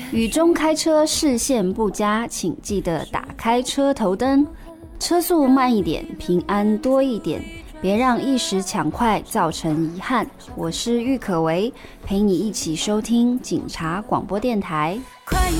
雨中开车视线不佳，请记得打开车头灯，车速慢一点，平安多一点，别让一时抢快造成遗憾。我是郁可唯，陪你一起收听警察广播电台。